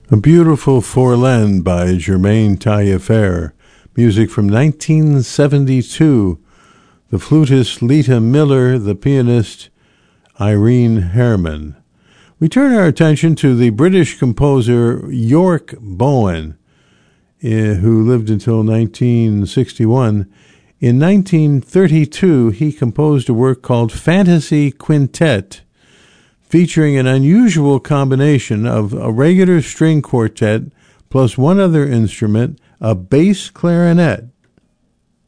A Beautiful Forlane by Germaine Taillefer. Music from 1972. The flutist Lita Miller, the pianist Irene Herman. We turn our attention to the British composer York Bowen, who lived until 1961. In 1932, he composed a work called Fantasy Quintet, featuring an unusual combination of a regular string quartet plus one other instrument, a bass clarinet.